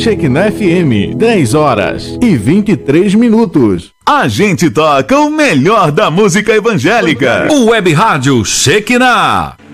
Shekinah FM, 10h23. A gente toca o melhor da música evangélica. O Web Rádio Shekinah.